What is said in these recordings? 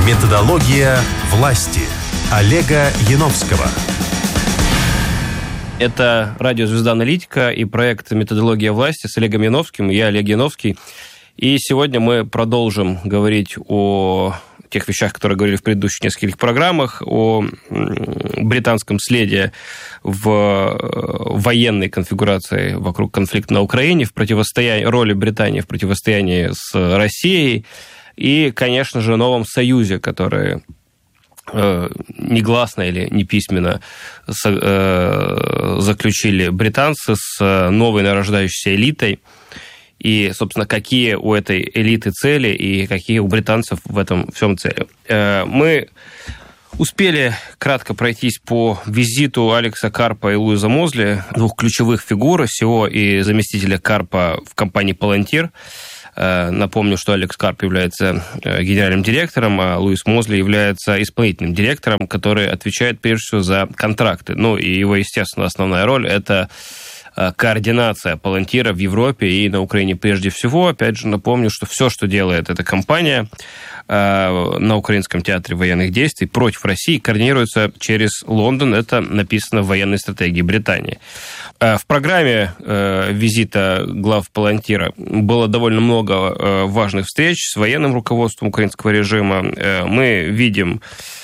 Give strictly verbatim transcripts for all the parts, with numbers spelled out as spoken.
Методология власти. Олега Яновского. Это радио «Звезда Аналитика» и проект «Методология власти» с Олегом Яновским. Я Олег Яновский. И сегодня мы продолжим говорить о тех вещах, которые говорили в предыдущих нескольких программах, о британском следе в военной конфигурации вокруг конфликта на Украине, в противостоянии, роли Британии в противостоянии с Россией и, конечно же, новом союзе, который негласно или не письменно заключили британцы с новой нарождающейся элитой. И, собственно, какие у этой элиты цели и какие у британцев в этом всем цели. Мы успели кратко пройтись по визиту Алекса Карпа и Луиза Мозли, двух ключевых фигур, си и о и заместителя Карпа в компании Palantir. Напомню, что Алекс Карп является генеральным директором, а Луис Мозли является исполнительным директором, который отвечает прежде всего за контракты. Ну и его, естественно, основная роль – это координация Palantir в Европе и на Украине прежде всего. Опять же, напомню, что все, что делает эта компания на Украинском театре военных действий против России, координируется через Лондон. Это написано в военной стратегии Британии. В программе визита глав Palantir было довольно много важных встреч с военным руководством украинского режима. Мы видим,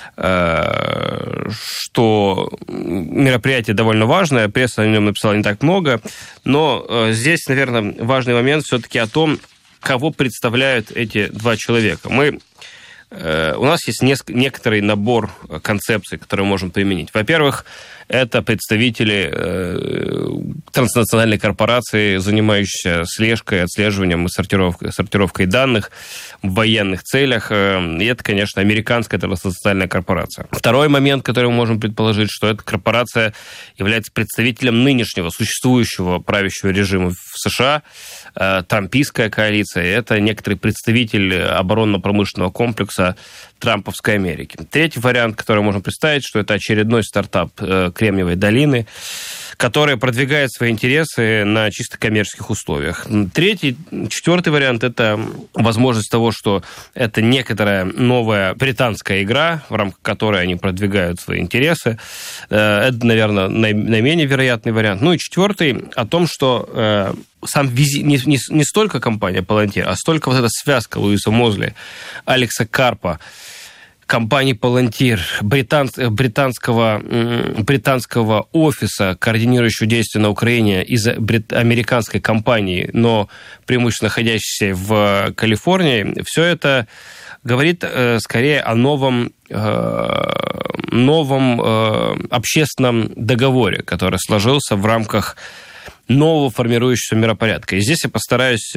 что мероприятие довольно важное, пресса о нем написала не так много, но здесь, наверное, важный момент все-таки о том, кого представляют эти два человека. Мы, у нас есть неск- некоторый набор концепций, которые мы можем применить. Во-первых, это представители э, транснациональной корпорации, занимающиеся слежкой, отслеживанием и сортировкой, сортировкой данных в военных целях. И это, конечно, американская транснациональная корпорация. Второй момент, который мы можем предположить, что эта корпорация является представителем нынешнего, существующего правящего режима в США, э, трампийская коалиция. Это некоторый представитель оборонно-промышленного комплекса Трамповской Америки. Третий вариант, который можем представить, что это очередной стартап э, Кремниевой долины, который продвигает свои интересы на чисто коммерческих условиях. Третий, четвертый вариант – это возможность того, что это некоторая новая британская игра, в рамках которой они продвигают свои интересы. Это, наверное, наименее вероятный вариант. Ну и четвертый – о том, что сам визит, не, не, не столько компания Palantir, а столько вот эта связка Луиса Мозли, Алекса Карпа, компании Palantir, британ, британского, британского офиса, координирующего действия на Украине из брит, американской компании, но преимущественно находящейся в Калифорнии, все это говорит э, скорее о новом, э, новом э, общественном договоре, который сложился в рамках нового формирующегося миропорядка. И здесь я постараюсь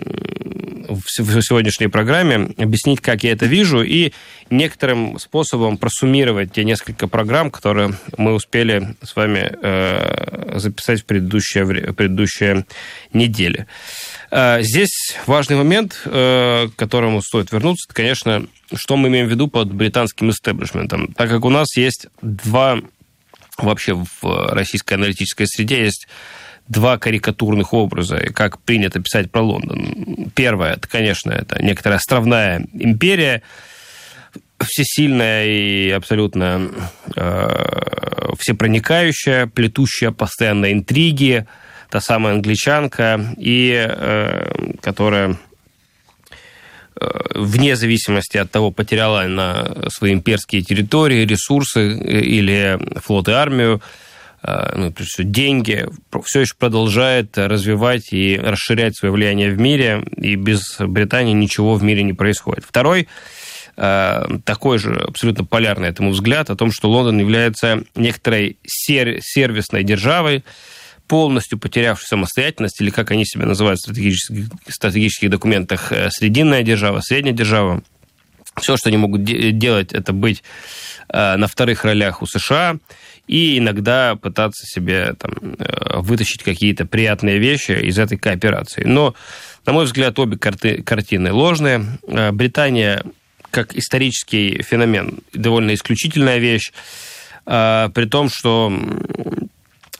в сегодняшней программе объяснить, как я это вижу, и некоторым способом просуммировать те несколько программ, которые мы успели с вами записать в предыдущие, в предыдущие недели. Здесь важный момент, к которому стоит вернуться, это, конечно, что мы имеем в виду под британским истеблишментом. Так как у нас есть два, вообще в российской аналитической среде есть два карикатурных образа, как принято писать про Лондон. Первое, это, конечно, это некоторая островная империя, всесильная и абсолютно э, всепроникающая, плетущая постоянно интриги, та самая англичанка, и э, которая э, вне зависимости от того, потеряла она свои имперские территории, ресурсы или флот и армию, ну, прежде всего, деньги, все еще продолжает развивать и расширять свое влияние в мире, и без Британии ничего в мире не происходит. Второй, такой же абсолютно полярный этому взгляд о том, что Лондон является некоторой сер- сервисной державой, полностью потерявшей самостоятельность, или, как они себя называют в стратегических, стратегических документах, срединная держава, средняя держава. Все, что они могут де- делать, это быть на вторых ролях у США и иногда пытаться себе там, вытащить какие-то приятные вещи из этой кооперации. Но, на мой взгляд, обе карты, картины ложные. Британия, как исторический феномен, довольно исключительная вещь, при том, что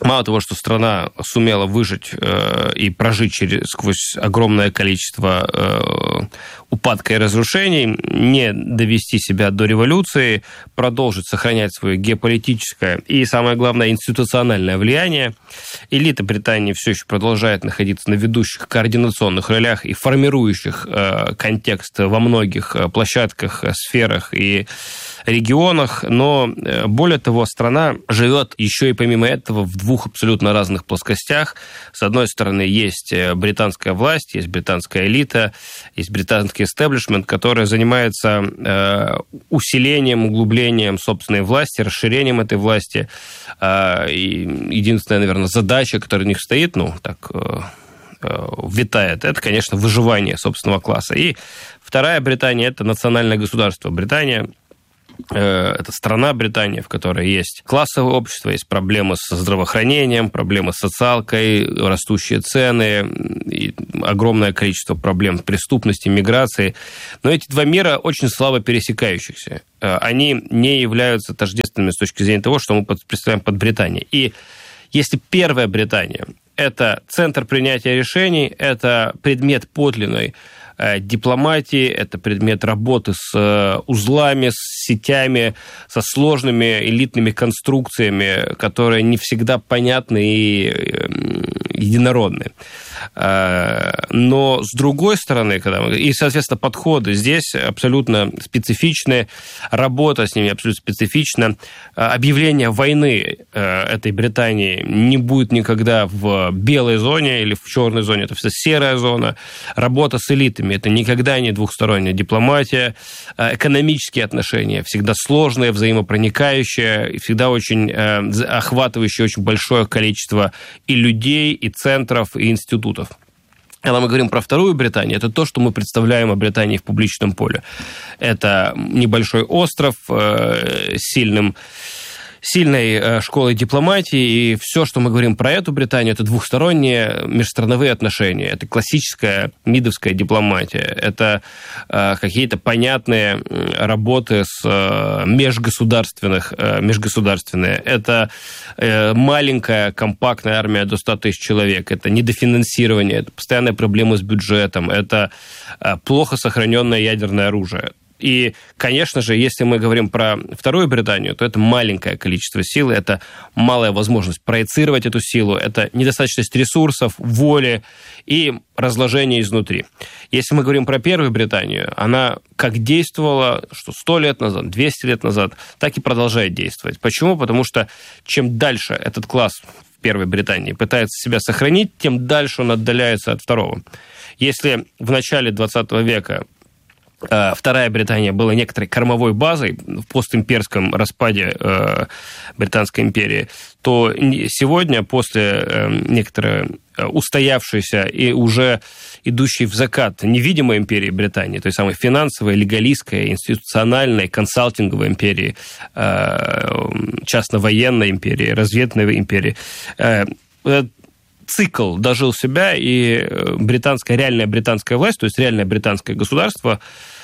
Мало того, что страна сумела выжить э, и прожить через, сквозь огромное количество э, упадка и разрушений, не довести себя до революции, продолжить сохранять свое геополитическое и, самое главное, институциональное влияние. Элита Британии все еще продолжает находиться на ведущих координационных ролях и формирующих э, контекст во многих площадках, сферах и регионах, но более того, страна живет еще и помимо этого в двух абсолютно разных плоскостях. С одной стороны, есть британская власть, есть британская элита, есть британский истеблишмент, который занимается усилением, углублением собственной власти, расширением этой власти. И единственная, наверное, задача, которая у них стоит, ну, так витает, это, конечно, выживание собственного класса. И вторая Британия – это национальное государство. Британия – это страна Британия, в которой есть классовое общество, есть проблемы со здравоохранением, проблемы с социалкой, растущие цены, и огромное количество проблем с преступностью, миграцией. Но эти два мира очень слабо пересекающихся. Они не являются тождественными с точки зрения того, что мы представляем под Британией. И если первая Британия – это центр принятия решений, это предмет подлинной дипломатии, это предмет работы с узлами, с сетями, со сложными элитными конструкциями, которые не всегда понятны и единородны. Но с другой стороны, когда мы... и, соответственно, подходы здесь абсолютно специфичны, работа с ними абсолютно специфична. Объявление войны этой Британии не будет никогда в белой зоне или в черной зоне, это все серая зона. Работа с элитами – это никогда не двухсторонняя дипломатия. Экономические отношения всегда сложные, взаимопроникающие, и всегда очень охватывающие очень большое количество и людей, и центров, и институтов. Когда мы говорим про вторую Британию, это то, что мы представляем о Британии в публичном поле. Это небольшой остров с сильным... сильной школой дипломатии, и все, что мы говорим про эту Британию, это двухсторонние межстрановые отношения, это классическая мидовская дипломатия, это какие-то понятные работы с межгосударственных, межгосударственные, это маленькая компактная армия до ста тысяч человек, это недофинансирование, это постоянная проблема с бюджетом, это плохо сохраненное ядерное оружие. И, конечно же, если мы говорим про вторую Британию, то это маленькое количество силы, это малая возможность проецировать эту силу, это недостаточность ресурсов, воли и разложение изнутри. Если мы говорим про первую Британию, она как действовала, что сто лет назад, двести лет назад, так и продолжает действовать. Почему? Потому что чем дальше этот класс в первой Британии пытается себя сохранить, тем дальше он отдаляется от второго. Если в начале двадцатого века Вторая Британия была некоторой кормовой базой в постимперском распаде э, Британской империи, то сегодня, после э, некоторой устоявшейся и уже идущей в закат невидимой империи Британии, той самой финансовой, легалистской, институциональной, консалтинговой империи, э, частно-военной империи, разведной империи, э, цикл дожил себя, и британская, реальная британская власть, то есть реальное британское государство,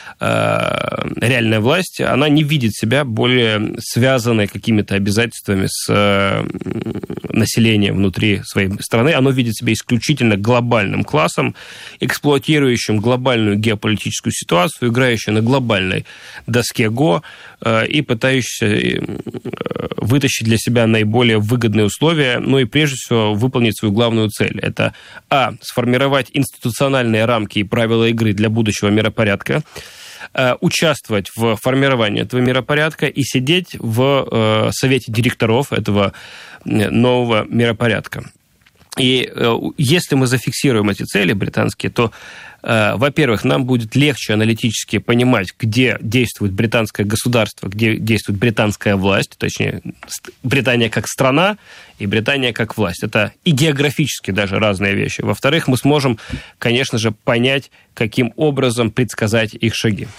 реальная власть, она не видит себя более связанной какими-то обязательствами с населением внутри своей страны. Оно видит себя исключительно глобальным классом, эксплуатирующим глобальную геополитическую ситуацию, играющим на глобальной доске Го и пытающимся вытащить для себя наиболее выгодные условия, ну и прежде всего выполнить свою главную цель. Это, а, сформировать институциональные рамки и правила игры для будущего миропорядка, участвовать в формировании этого миропорядка и сидеть в совете директоров этого нового миропорядка. И если мы зафиксируем эти цели британские, то, во-первых, нам будет легче аналитически понимать, где действует британское государство, где действует британская власть, точнее, Британия как страна и Британия как власть. Это и географически даже разные вещи. Во-вторых, мы сможем, конечно же, понять, каким образом предсказать их шаги.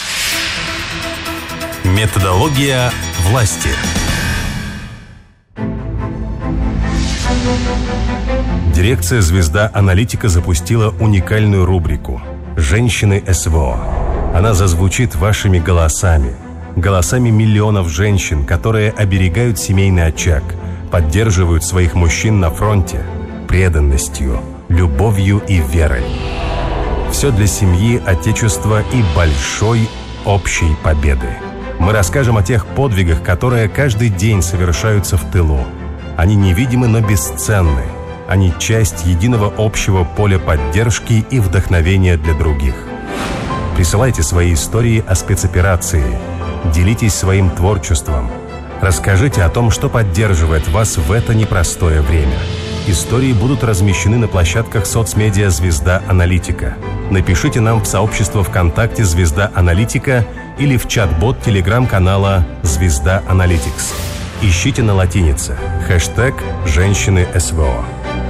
Методология власти. Дирекция «Звезда Аналитика» запустила уникальную рубрику «Женщины СВО». Она зазвучит вашими голосами, голосами миллионов женщин, которые оберегают семейный очаг, поддерживают своих мужчин на фронте преданностью, любовью и верой. Все для семьи, отечества и большой общей победы. Мы расскажем о тех подвигах, которые каждый день совершаются в тылу. Они невидимы, но бесценны. Они часть единого общего поля поддержки и вдохновения для других. Присылайте свои истории о спецоперации. Делитесь своим творчеством. Расскажите о том, что поддерживает вас в это непростое время. Истории будут размещены на площадках соцмедиа «Звезда Аналитика». Напишите нам в сообщество ВКонтакте «Звезда Аналитика» или в чат-бот телеграм-канала «Звезда Аналитикс». Ищите на латинице хэштег «Женщины СВО».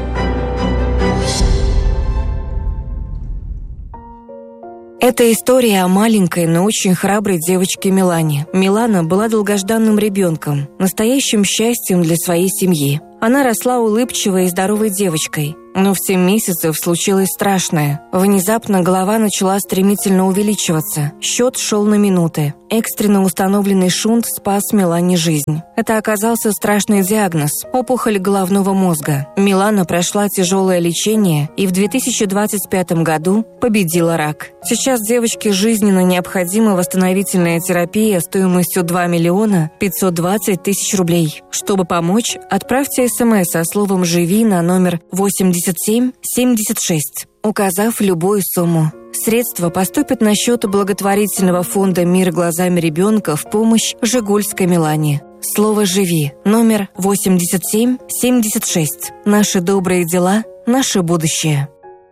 Это история о маленькой, но очень храброй девочке Милане. Милана была долгожданным ребенком, настоящим счастьем для своей семьи. Она росла улыбчивой и здоровой девочкой. Но в семь месяцев случилось страшное. Внезапно голова начала стремительно увеличиваться. Счет шел на минуты. Экстренно установленный шунт спас Милане жизнь. Это оказался страшный диагноз – опухоль головного мозга. Милана прошла тяжелое лечение и в две тысячи двадцать пятом году победила рак. Сейчас девочке жизненно необходима восстановительная терапия стоимостью два миллиона пятьсот двадцать тысяч рублей. Чтобы помочь, отправьте смс со словом «Живи» на номер восемьдесят семь семьдесят шесть, указав любую сумму. Средства поступят на счет благотворительного фонда «Мир глазами ребенка» в помощь Жигульской Милане. Слово «Живи» номер восемьдесят семь семьдесят шесть. Наши добрые дела, наше будущее.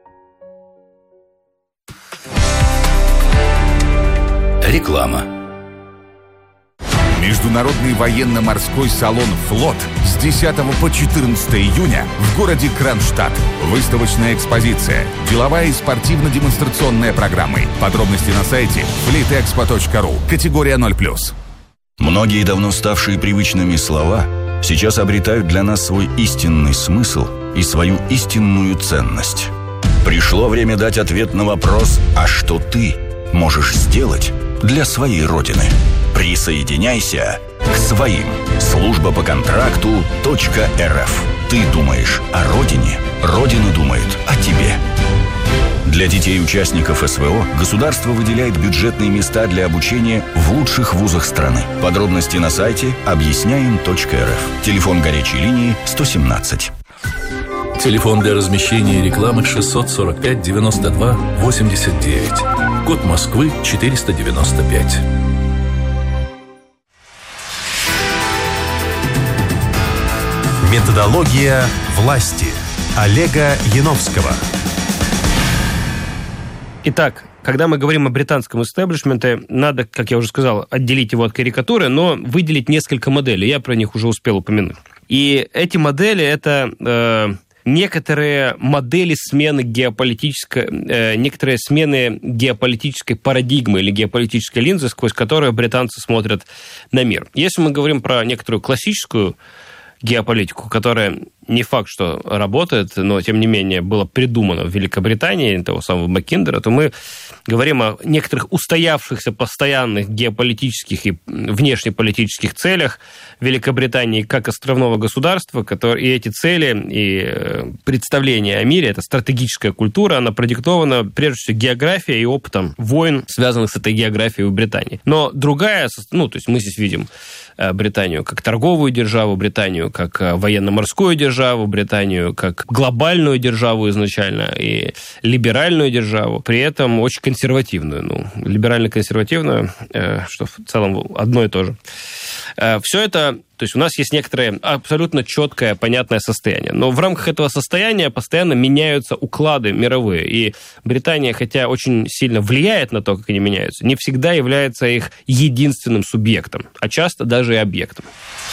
Реклама. Международный военно-морской салон «Флот» с десятого по четырнадцатое июня в городе Кронштадт. Выставочная экспозиция, деловая и спортивно-демонстрационная программы. Подробности на сайте флит экспо точка ру. Категория ноль плюс. Многие давно ставшие привычными слова сейчас обретают для нас свой истинный смысл и свою истинную ценность. Пришло время дать ответ на вопрос: а что ты можешь сделать для своей Родины? Присоединяйся к своим. Служба по контракту .рф. Ты думаешь о Родине, Родина думает о тебе. Для детей участников СВО государство выделяет бюджетные места для обучения в лучших вузах страны. Подробности на сайте объясняем точка эр эф. Телефон горячей линии сто семнадцать. Телефон для размещения рекламы шестьсот сорок пять девяносто два восемьдесят девять. Код Москвы четыреста девяносто пять. Методология власти Олега Яновского. Итак, когда мы говорим о британском истеблишменте, надо, как я уже сказал, отделить его от карикатуры, но выделить несколько моделей. Я про них уже успел упомянуть. И эти модели – это э, некоторые модели смены геополитической, э, некоторые смены геополитической парадигмы или геополитической линзы, сквозь которую британцы смотрят на мир. Если мы говорим про некоторую классическую геополитику, которая не факт, что работает, но, тем не менее, было придумано в Великобритании, того самого Маккиндера, то мы говорим о некоторых устоявшихся постоянных геополитических и внешнеполитических целях Великобритании как островного государства, которые, и эти цели, и представления о мире, это стратегическая культура, она продиктована, прежде всего, географией и опытом войн, связанных с этой географией у Британии. Но другая, ну, то есть мы здесь видим Британию как торговую державу, Британию как военно-морскую державу, Британию как глобальную державу изначально и либеральную державу, при этом очень консервативную. Ну, либерально-консервативную, что в целом одно и то же. Все это, то есть у нас есть некоторое абсолютно четкое, понятное состояние. Но в рамках этого состояния постоянно меняются уклады мировые. И Британия, хотя очень сильно влияет на то, как они меняются, не всегда является их единственным субъектом, а часто даже и объектом.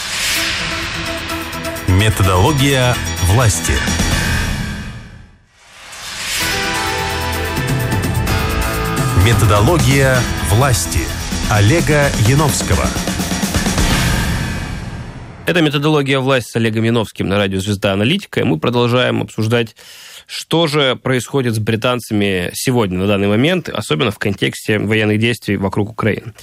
Методология власти. Методология власти Олега Яновского. Это «Методология власти» с Олегом Яновским на радио «Звезда Аналитика», и мы продолжаем обсуждать Что же происходит с британцами сегодня, на данный момент, особенно в контексте военных действий вокруг Украины?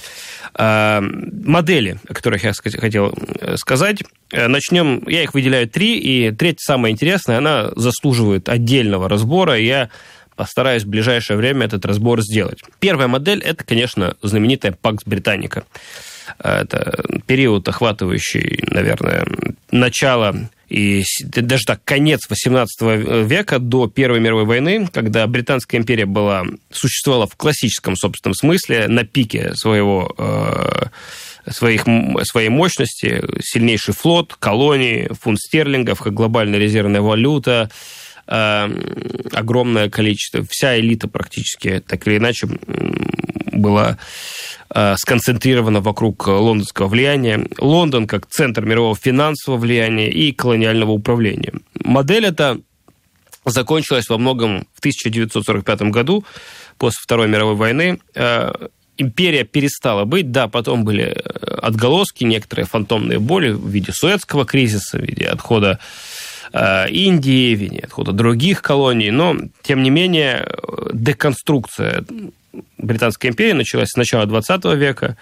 Модели, о которых я хотел сказать. Начнем, я их выделяю три, и третья, самая интересная, она заслуживает отдельного разбора, и я постараюсь в ближайшее время этот разбор сделать. Первая модель – это, конечно, знаменитая Пакс Британика. Это период, охватывающий, наверное, начало и даже так, конец восемнадцатого века до Первой мировой войны, когда Британская империя была, существовала в классическом, собственном смысле, на пике своего, э, своих, своей мощности, сильнейший флот, колонии, фунт стерлингов, как глобальная резервная валюта, э, огромное количество, вся элита практически, так или иначе, была сконцентрирована вокруг лондонского влияния. Лондон как центр мирового финансового влияния и колониального управления. Модель эта закончилась во многом в тысяча девятьсот сорок пятом году, после Второй мировой войны. Империя перестала быть, да, потом были отголоски, некоторые фантомные боли в виде Суэцкого кризиса, в виде отхода Индии, в виде отхода других колоний, но, тем не менее, деконструкция Британской империи началась с начала двадцатого века,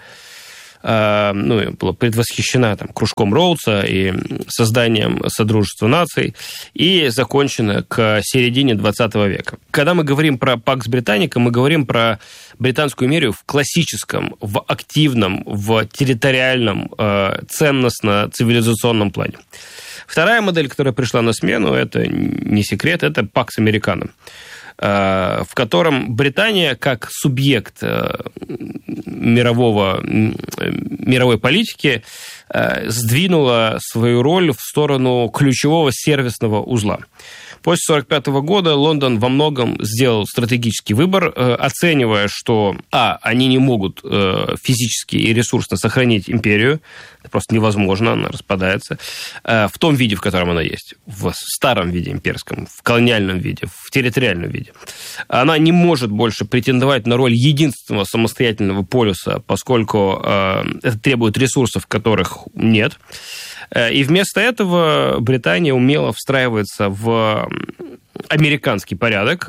ну, была предвосхищена там, кружком Роудса и созданием Содружества наций, и закончена к середине двадцатого века. Когда мы говорим про Пакс Британика, мы говорим про Британскую империю в классическом, в активном, в территориальном, ценностно-цивилизационном плане. Вторая модель, которая пришла на смену, это не секрет, это Пакс Американо, в котором Британия как субъект мирового, мировой политики сдвинула свою роль в сторону ключевого сервисного узла. После сорок пятого года Лондон во многом сделал стратегический выбор, оценивая, что, а, они не могут физически и ресурсно сохранить империю, это просто невозможно, она распадается, в том виде, в котором она есть, в старом виде имперском, в колониальном виде, в территориальном виде. Она не может больше претендовать на роль единственного самостоятельного полюса, поскольку это требует ресурсов, которых нет. И вместо этого Британия умело встраивается в американский порядок,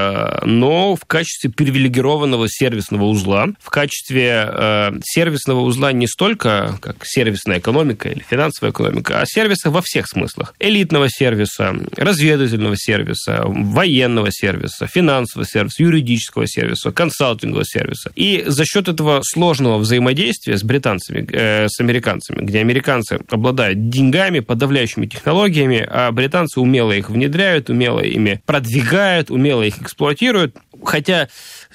но в качестве привилегированного сервисного узла, в качестве сервисного узла не столько как сервисная экономика или финансовая экономика, а сервиса во всех смыслах. Элитного сервиса, разведывательного сервиса, военного сервиса, финансового сервиса, юридического сервиса, консалтингового сервиса. И за счет этого сложного взаимодействия с британцами, э, с американцами, где американцы обладают деньгами, подавляющими технологиями, а британцы умело их внедряют, умело ими продвигают, умело их эксплуатируют, хотя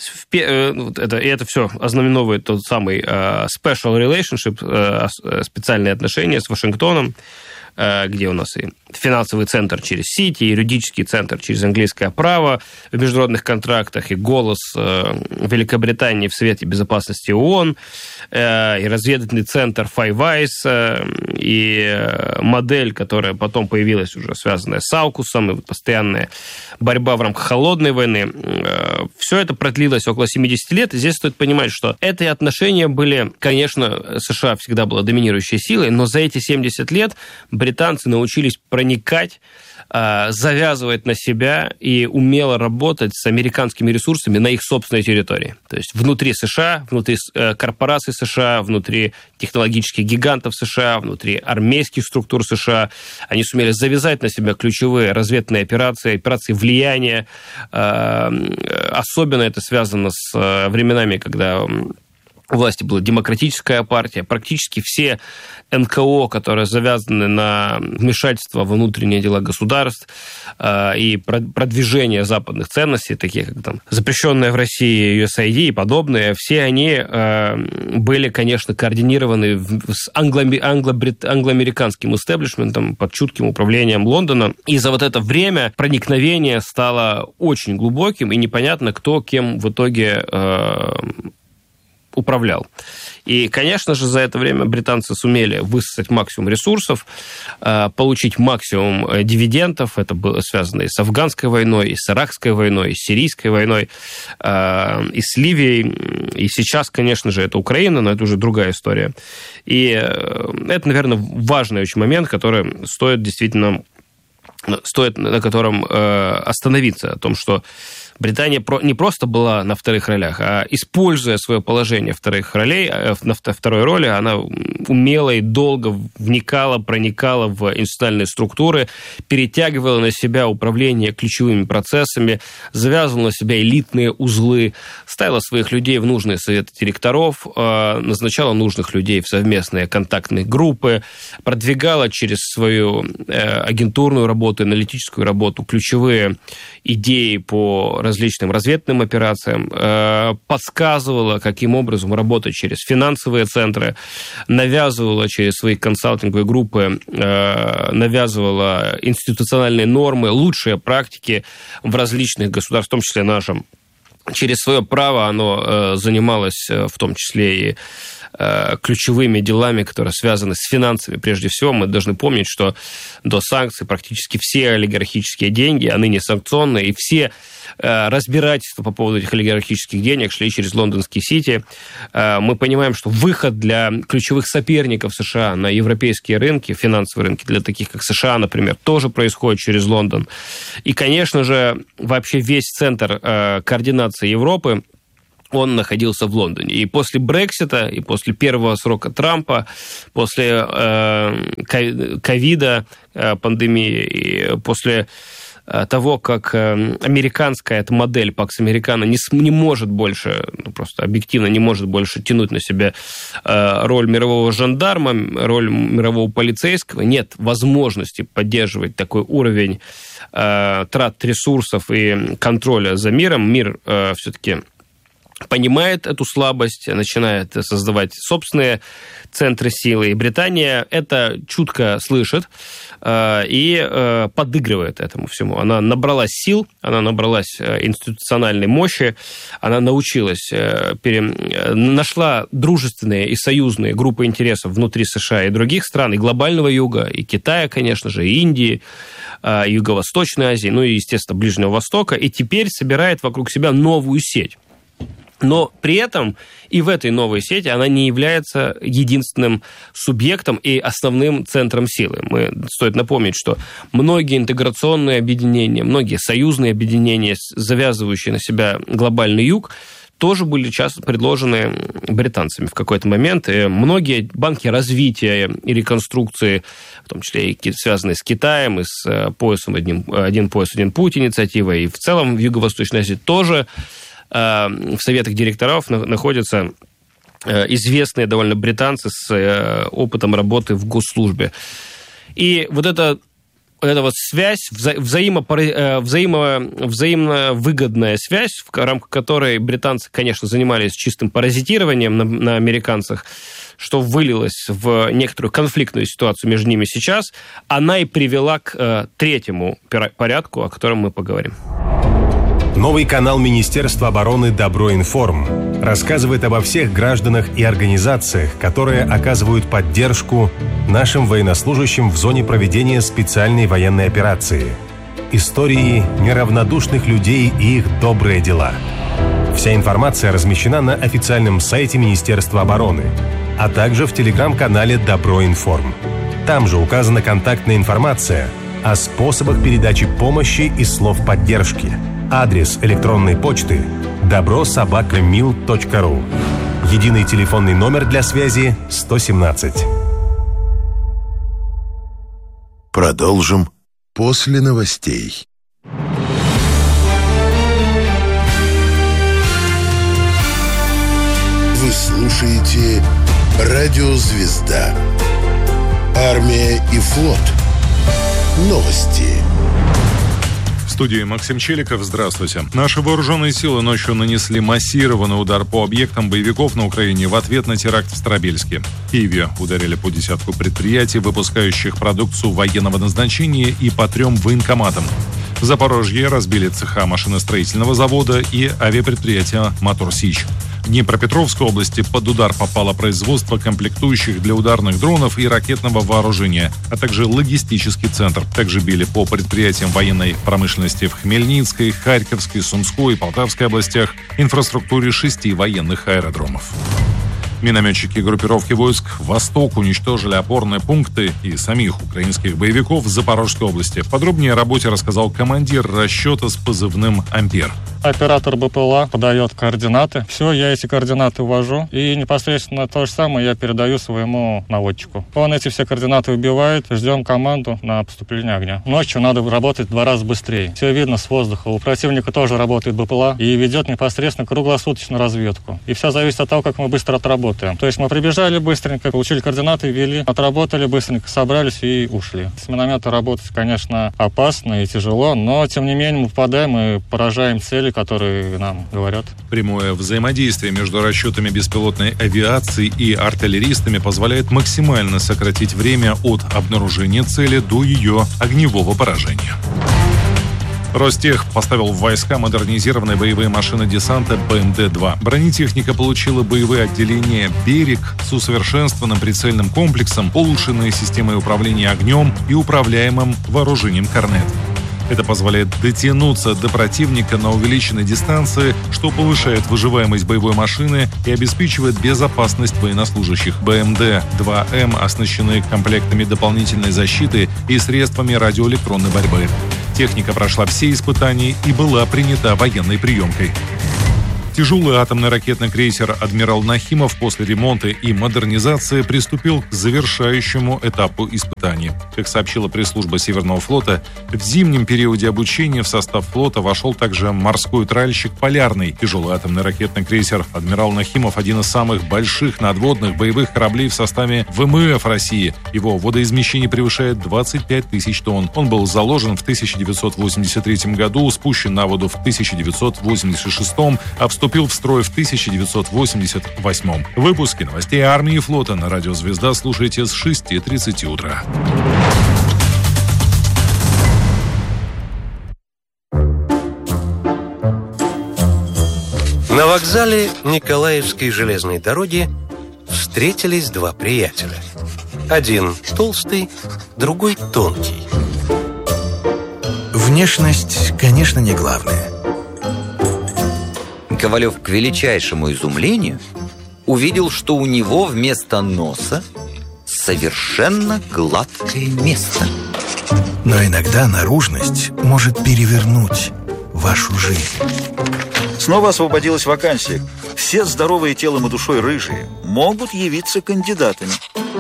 это, и это все ознаменовывает тот самый special relationship, специальные отношения с Вашингтоном, где у нас и финансовый центр через Сити, юридический центр через английское право в международных контрактах, и голос Великобритании в Совете Безопасности ООН, и разведывательный центр Five Eyes, и модель, которая потом появилась уже связанная с Аукусом, и постоянная борьба в рамках холодной войны. Все это продлилось около семьдесят лет, и здесь стоит понимать, что эти отношения были, конечно, США всегда была доминирующей силой, но за эти семьдесят лет британцы научились проникать, завязывать на себя и умело работать с американскими ресурсами на их собственной территории. То есть внутри США, внутри корпораций США, внутри технологических гигантов США, внутри армейских структур США. Они сумели завязать на себя ключевые разведные операции, операции влияния. Особенно это связано с временами, когда у власти была демократическая партия. Практически все эн ка о, которые завязаны на вмешательство во внутренние дела государств э, и продвижение западных ценностей, такие как там запрещенная в России ю эс ай ди и подобные, все они э, были, конечно, координированы с англо- англо- англо-американским истеблишментом под чутким управлением Лондона. И за вот это время проникновение стало очень глубоким, и непонятно, кто кем в итоге э, управлял. И, конечно же, за это время британцы сумели высосать максимум ресурсов, получить максимум дивидендов. Это было связано и с афганской войной, и с иракской войной, и с сирийской войной, и с Ливией. И сейчас, конечно же, это Украина, но это уже другая история. И это, наверное, важный очень момент, который стоит действительно стоит на котором остановиться, о том, что Британия не просто была на вторых ролях, а используя свое положение вторых ролей, на второй роли, она умело и долго вникала, проникала в институциональные структуры, перетягивала на себя управление ключевыми процессами, завязывала на себя элитные узлы, ставила своих людей в нужные советы директоров, назначала нужных людей в совместные контактные группы, продвигала через свою агентурную работу, аналитическую работу ключевые идеи по различным разведным операциям, подсказывала, каким образом работать через финансовые центры, навязывала через свои консалтинговые группы, навязывала институциональные нормы, лучшие практики в различных государствах, в том числе нашем. Через свое право оно занималось в том числе и ключевыми делами, которые связаны с финансами. Прежде всего, мы должны помнить, что до санкций практически все олигархические деньги, а ныне санкционные, и все разбирательства по поводу этих олигархических денег шли через лондонский Сити. Мы понимаем, что выход для ключевых соперников США на европейские рынки, финансовые рынки, для таких как США, например, тоже происходит через Лондон. И, конечно же, вообще весь центр координации Европы, он находился в Лондоне. И после Брексита, и после первого срока Трампа, после ковида, э, пандемии, и после того, как американская эта модель Pax Americana не, не может больше, ну, просто объективно не может больше тянуть на себя роль мирового жандарма, роль мирового полицейского, нет возможности поддерживать такой уровень трат ресурсов и контроля за миром. Мир все-таки понимает эту слабость, начинает создавать собственные центры силы. И Британия это чутко слышит э, и э, подыгрывает этому всему. Она набралась сил, она набралась институциональной мощи, она научилась, э, пере... нашла дружественные и союзные группы интересов внутри США и других стран, и глобального юга, и Китая, конечно же, и Индии, э, и Юго-Восточной Азии, ну и, естественно, Ближнего Востока, и теперь собирает вокруг себя новую сеть. Но при этом и в этой новой сети она не является единственным субъектом и основным центром силы. Мы, стоит напомнить, что многие интеграционные объединения, многие союзные объединения, завязывающие на себя глобальный юг, тоже были часто предложены британцами в какой-то момент. И многие банки развития и реконструкции, в том числе и связанные с Китаем, и с поясом «Один, один пояс, один путь» инициативой, и в целом в Юго-Восточной Азии тоже в советах директоров находятся известные довольно британцы с опытом работы в госслужбе. И вот эта, вот эта вот связь, взаимо, взаимо, взаимовыгодная связь, в рамках которой британцы, конечно, занимались чистым паразитированием на, на американцах, что вылилось в некоторую конфликтную ситуацию между ними сейчас, она и привела к третьему порядку, о котором мы поговорим. Новый канал Министерства обороны «Добро-информ» рассказывает обо всех гражданах и организациях, которые оказывают поддержку нашим военнослужащим в зоне проведения специальной военной операции. Истории неравнодушных людей и их добрые дела. Вся информация размещена на официальном сайте Министерства обороны, а также в телеграм-канале «Добро-информ». Там же указана контактная информация о способах передачи помощи и слов поддержки. Адрес электронной почты добро собака мил точка ру. Единый телефонный номер для связи сто семнадцать. Продолжим после новостей. Вы слушаете «Радио Звезда». Армия и флот. Новости. В студии Максим Челиков. Здравствуйте. Наши вооруженные силы ночью нанесли массированный удар по объектам боевиков на Украине в ответ на теракт в Старобельске. В Киеве ударили по десятку предприятий, выпускающих продукцию военного назначения, и по трем военкоматам. В Запорожье разбили цеха машиностроительного завода и авиапредприятия «Мотор Сич». В Днепропетровской области под удар попало производство комплектующих для ударных дронов и ракетного вооружения, а также логистический центр. Также били по предприятиям военной промышленности в Хмельницкой, Харьковской, Сумской и Полтавской областях, инфраструктуре шести военных аэродромов. Минометчики группировки войск «Восток» уничтожили опорные пункты и самих украинских боевиков в Запорожской области. Подробнее о работе рассказал командир расчета с позывным «Ампер». Оператор БПЛА подает координаты. Все, я эти координаты ввожу. И непосредственно то же самое я передаю своему наводчику. Он эти все координаты убивает. Ждем команду на поступление огня. Ночью надо работать в два раза быстрее. Все видно с воздуха. У противника тоже работает БПЛА и ведет непосредственно круглосуточную разведку. И все зависит от того, как мы быстро отработаем. То есть мы прибежали быстренько, получили координаты, ввели, отработали быстренько, собрались и ушли. С миномета работать, конечно, опасно и тяжело, но тем не менее мы попадаем и поражаем цели, которые нам говорят. Прямое взаимодействие между расчетами беспилотной авиации и артиллеристами позволяет максимально сократить время от обнаружения цели до ее огневого поражения. Ростех поставил в войска модернизированные боевые машины десанта бэ эм дэ два. Бронетехника получила боевые отделения «Берег» с усовершенствованным прицельным комплексом, улучшенной системой управления огнем и управляемым вооружением «Корнет». Это позволяет дотянуться до противника на увеличенной дистанции, что повышает выживаемость боевой машины и обеспечивает безопасность военнослужащих. бэ эм дэ два эм оснащены комплектами дополнительной защиты и средствами радиоэлектронной борьбы. Техника прошла все испытания и была принята военной приемкой. Тяжелый атомный ракетный крейсер «Адмирал Нахимов» после ремонта и модернизации приступил к завершающему этапу испытаний. Как сообщила пресс-служба Северного флота, в зимнем периоде обучения в состав флота вошел также морской тральщик «Полярный». Тяжелый атомный ракетный крейсер «Адмирал Нахимов» — один из самых больших надводных боевых кораблей в составе вэ эм эф России. Его водоизмещение превышает двадцать пять тысяч тонн. Он был заложен в тысяча девятьсот восемьдесят третьем году, спущен на воду в тысяча девятьсот восемьдесят шестом, а в вступил в строй в тысяча девятьсот восемьдесят восьмом. Выпуски новостей армии и флота на радио «Звезда» слушайте с шести тридцати утра. На вокзале Николаевской железной дороги встретились два приятеля. Один толстый, другой тонкий. Внешность, конечно, не главное. Ковалев к величайшему изумлению увидел, что у него вместо носа совершенно гладкое место. Но иногда наружность может перевернуть вашу жизнь. Снова освободилась вакансия. Все здоровые телом и душой рыжие могут явиться кандидатами.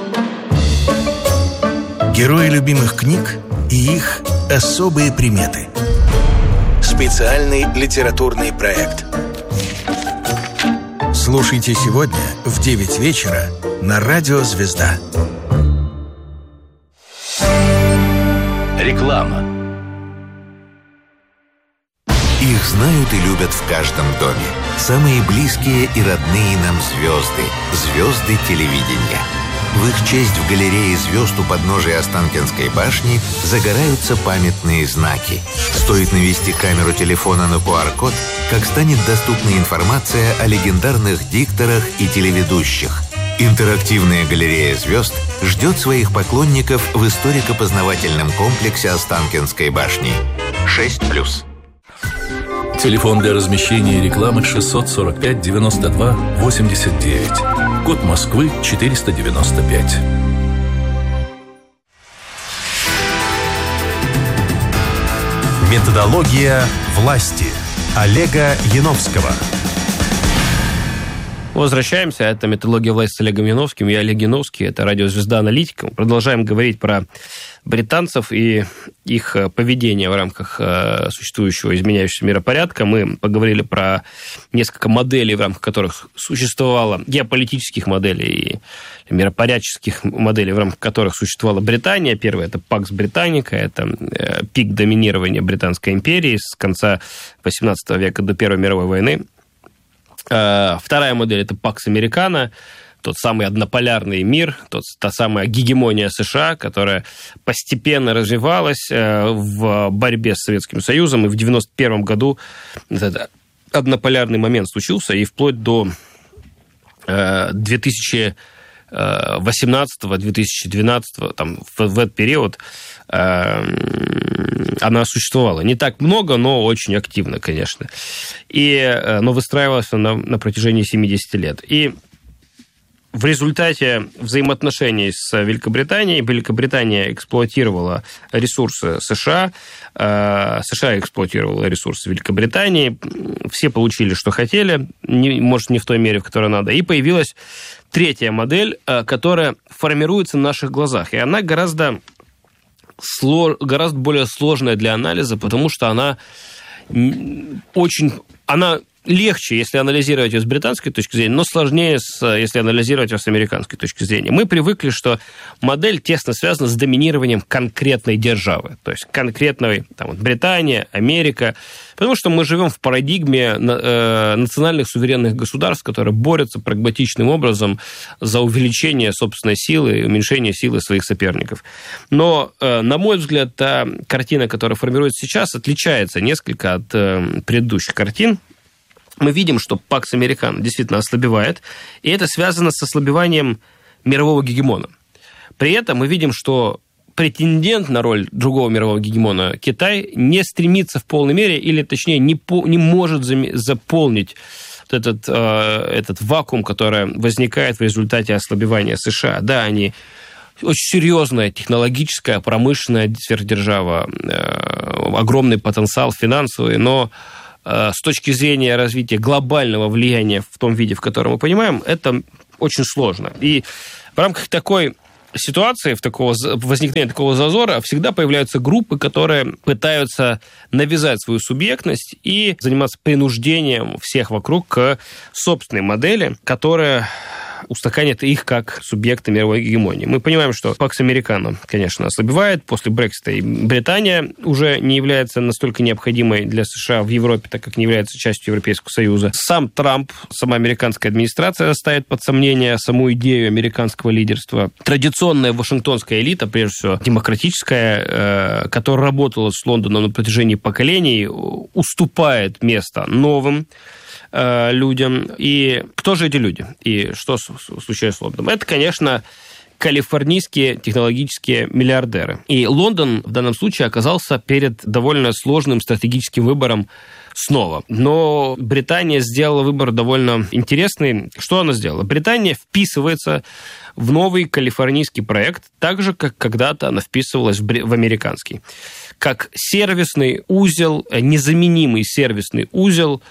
Герои любимых книг и их особые приметы. Специальный литературный проект. Слушайте сегодня в девять вечера на радио «Звезда». Реклама. Их знают и любят в каждом доме. Самые близкие и родные нам звезды. Звезды телевидения. В их честь в галерее звезд у подножия Останкинской башни загораются памятные знаки. Стоит навести камеру телефона на ку ар код, как станет доступна информация о легендарных дикторах и телеведущих. Интерактивная галерея звезд ждет своих поклонников в историко-познавательном комплексе Останкинской башни. шесть плюс. Телефон для размещения рекламы шестьсот сорок пять девяносто два восемьдесят девять. Код Москвы четыреста девяносто пять. Методология власти. Олега Яновского. Возвращаемся. Это «Методология власти» с Олегом Яновским. Я Олег Яновский. Это радио «Звезда» Аналитика. Мы продолжаем говорить про британцев и их поведение в рамках существующего изменяющегося миропорядка. Мы поговорили про несколько моделей, в рамках которых существовало, геополитических моделей и миропорядческих моделей, в рамках которых существовала Британия. Первое – это Пакс Британика, это пик доминирования Британской империи с конца восемнадцатого века до Первой мировой войны. Вторая модель – это Пакс Американо, тот самый однополярный мир, тот, та самая гегемония США, которая постепенно развивалась в борьбе с Советским Союзом, и в девяносто первом году этот однополярный момент случился, и вплоть до две тысячи восемнадцатого - две тысячи двенадцатого, там, в, в этот период она существовала. Не так много, но очень активно, конечно. И, но выстраивалась она на протяжении семидесяти лет. И В результате взаимоотношений с Великобританией Великобритания эксплуатировала ресурсы США, США эксплуатировала ресурсы Великобритании, все получили, что хотели, не, может, не в той мере, в которой надо, и появилась третья модель, которая формируется на наших глазах, и она гораздо, гораздо более сложная для анализа, потому что она очень... Она легче, если анализировать ее с британской точки зрения, но сложнее, если анализировать ее с американской точки зрения. Мы привыкли, что модель тесно связана с доминированием конкретной державы, то есть конкретной там, вот, Британия, Америка, потому что мы живем в парадигме э, национальных суверенных государств, которые борются прагматичным образом за увеличение собственной силы и уменьшение силы своих соперников. Но, э, на мой взгляд, та картина, которая формируется сейчас, отличается несколько от э, предыдущих картин. Мы видим, что Пакс Американо действительно ослабевает, и это связано с ослабеванием мирового гегемона. При этом мы видим, что претендент на роль другого мирового гегемона, Китай, не стремится в полной мере, или, точнее, не, по, не может заполнить этот, э, этот вакуум, который возникает в результате ослабевания США. Да, они очень серьезная технологическая, промышленная сверхдержава, э, огромный потенциал финансовый, но с точки зрения развития глобального влияния в том виде, в котором мы понимаем, это очень сложно. И в рамках такой ситуации, в такого, возникновения такого зазора, всегда появляются группы, которые пытаются навязать свою субъектность и заниматься принуждением всех вокруг к собственной модели, которая устаканит их как субъекты мировой гегемонии. Мы понимаем, что Пакс Американо, конечно, ослабевает. После Брексита и Британия уже не является настолько необходимой для США в Европе, так как не является частью Европейского Союза. Сам Трамп, сама американская администрация ставит под сомнение саму идею американского лидерства. Традиционная вашингтонская элита, прежде всего демократическая, которая работала с Лондоном на протяжении поколений, уступает место новым людям. И кто же эти люди? И что случается с Лондоном? Это, конечно, калифорнийские технологические миллиардеры. И Лондон в данном случае оказался перед довольно сложным стратегическим выбором снова. Но Британия сделала выбор довольно интересный. Что она сделала? Британия вписывается в новый калифорнийский проект, так же, как когда-то она вписывалась в, в американский. Как сервисный узел, незаменимый сервисный узел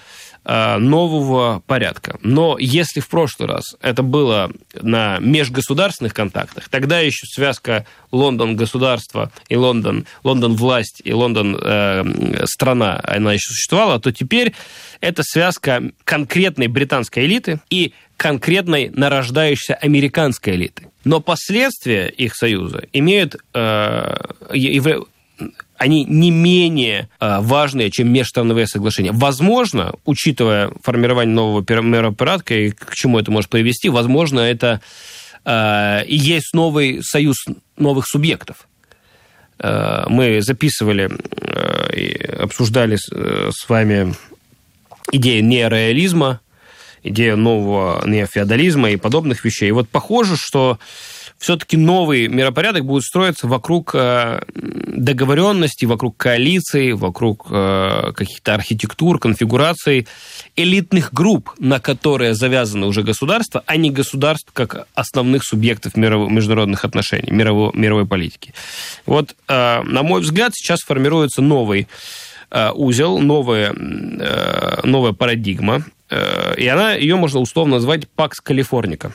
нового порядка. Но если в прошлый раз это было на межгосударственных контактах, тогда еще связка Лондон-государство и Лондон, Лондон-власть и Лондон-страна, э, она еще существовала, то теперь это связка конкретной британской элиты и конкретной нарождающейся американской элиты. Но последствия их союза имеют... Э, евре... они не менее важные, чем межстрановые соглашения. Возможно, учитывая формирование нового миропорядка и к чему это может привести, возможно, это и есть новый союз новых субъектов. Мы записывали и обсуждали с вами идею неореализма, идею нового неофеодализма и подобных вещей. И вот похоже, что все-таки новый миропорядок будет строиться вокруг договоренностей, вокруг коалиций, вокруг каких-то архитектур, конфигураций, элитных групп, на которые завязаны уже государства, а не государств как основных субъектов мировых, международных отношений, мировой, мировой политики. Вот, на мой взгляд, сейчас формируется новый узел, новая, новая парадигма, и она, ее можно условно назвать «Пакс Калифорника».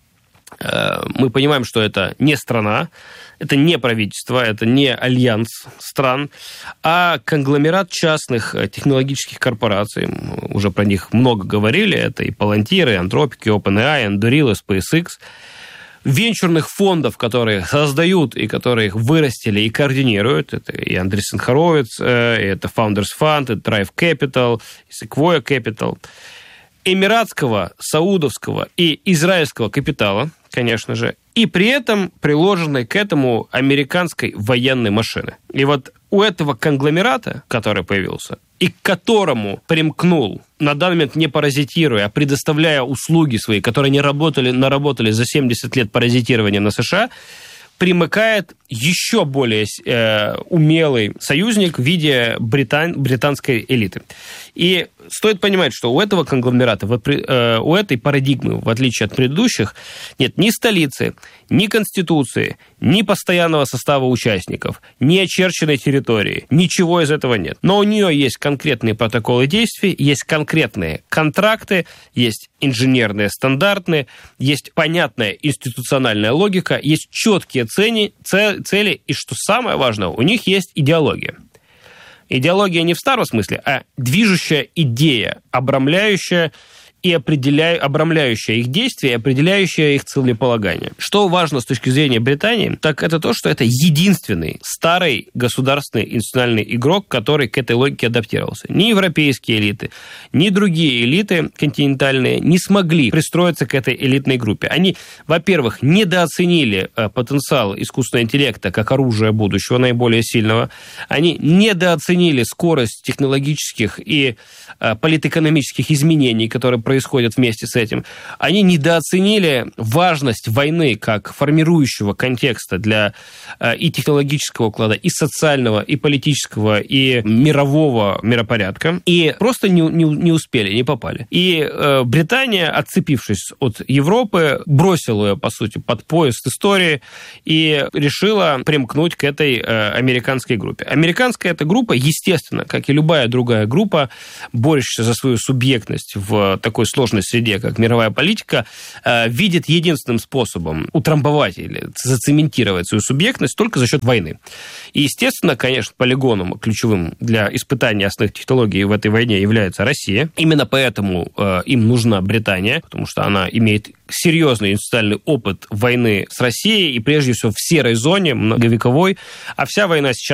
Мы понимаем, что это не страна, это не правительство, это не альянс стран, а конгломерат частных технологических корпораций. Мы уже про них много говорили. Это и Palantir, и Anthropic, и OpenAI, Anduril, и SpaceX. Венчурных фондов, которые создают и которые их вырастили и координируют. Это и Andreessen Horowitz, это Founders Fund, это Drive Capital, Sequoia Capital. Эмиратского, саудовского и израильского капитала, конечно же, и при этом приложенной к этому американской военной машины. И вот у этого конгломерата, который появился, и к которому примкнул, на данный момент не паразитируя, а предоставляя услуги свои, которые не работали, наработали за семьдесят лет паразитирования на США, примыкает еще более э, умелый союзник в виде британ, британской элиты. И стоит понимать, что у этого конгломерата, у этой парадигмы, в отличие от предыдущих, нет ни столицы, ни конституции, ни постоянного состава участников, ни очерченной территории. Ничего из этого нет. Но у нее есть конкретные протоколы действий, есть конкретные контракты, есть инженерные стандарты, есть понятная институциональная логика, есть четкие цели, цели, и, что самое важное, у них есть идеология. Идеология не в старом смысле, а движущая идея, обрамляющая и определяя, обрамляющая их действия и определяющая их целеполагание. Что важно с точки зрения Британии, так это то, что это единственный старый государственный институциональный игрок, который к этой логике адаптировался. Ни европейские элиты, ни другие элиты континентальные не смогли пристроиться к этой элитной группе. Они, во-первых, недооценили потенциал искусственного интеллекта как оружие будущего, наиболее сильного. Они недооценили скорость технологических и политэкономических изменений, которые происходят вместе с этим. Они недооценили важность войны как формирующего контекста для э, и технологического уклада, и социального, и политического, и мирового миропорядка, и просто не, не, не успели, не попали. И э, Британия, отцепившись от Европы, бросила ее, по сути, под поезд истории и решила примкнуть к этой э, американской группе. Американская эта группа, естественно, как и любая другая группа, борющаяся за свою субъектность в такой сложной среде, как мировая политика, видит единственным способом утрамбовать или зацементировать свою субъектность только за счет войны. И, естественно, конечно, полигоном ключевым для испытания основных технологий в этой войне является Россия. Именно поэтому им нужна Британия, потому что она имеет серьезный институциональный опыт войны с Россией, и прежде всего в серой зоне, многовековой, а вся война сейчас